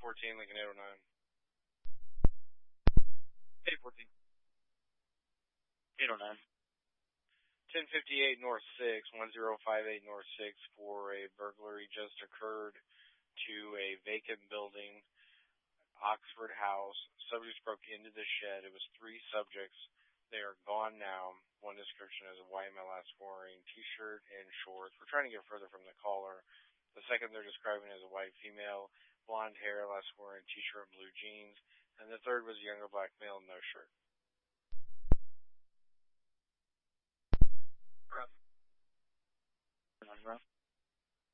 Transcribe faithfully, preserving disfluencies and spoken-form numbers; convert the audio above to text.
fourteen, Lincoln eight oh nine. eight fourteen. eight oh nine. ten fifty-eight North six, one zero five eight North six for a burglary just occurred to a vacant building, Oxford House. Subjects broke into the shed. It was three subjects. They are gone now. One description as a white male last wearing t-shirt and shorts. We're trying to get further from the caller. The second they're describing as a white female, blonde hair, last wearing t-shirt and blue jeans. And the third was a younger black male, no shirt. Rough.